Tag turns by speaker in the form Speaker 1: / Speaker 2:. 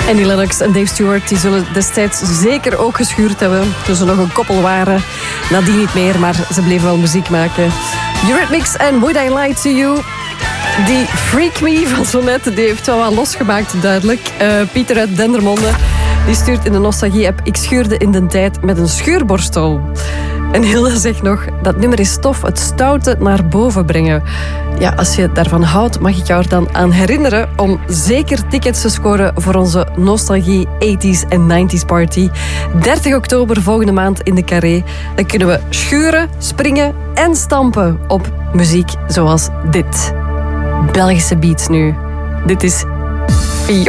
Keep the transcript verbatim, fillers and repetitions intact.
Speaker 1: Annie Lennox en Dave Stewart die zullen destijds zeker ook geschuurd hebben toen ze nog een koppel waren. Nadien niet meer, maar ze bleven wel muziek maken. Eurythmics en Would I Lie To You. Die Freak Me van zo net, die heeft wel wat losgemaakt, duidelijk. Uh, Pieter uit Dendermonde, die stuurt in de Nostalgie-app: ik schuurde in de tijd met een schuurborstel. En Hilda zegt nog: dat nummer is tof, het stoute naar boven brengen. Ja, als je daarvan houdt, mag ik jou er dan aan herinneren om zeker tickets te scoren voor onze Nostalgie tachtiger en negentiger party. dertig oktober volgende maand in de Carré. Dan kunnen we schuren, springen en stampen op muziek zoals dit. Belgische beats nu. Dit is Fio.